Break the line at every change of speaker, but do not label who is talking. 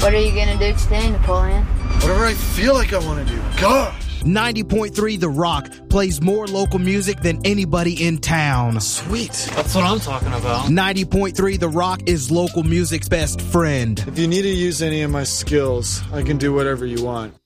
What are you going to do today, Napoleon?
Whatever I feel like I want to do. Gosh!
90.3 The Rock plays more local music than anybody in town.
Sweet.
That's what I'm talking about.
90.3 The Rock is local music's best friend.
If you need to use any of my skills, I can do whatever you want.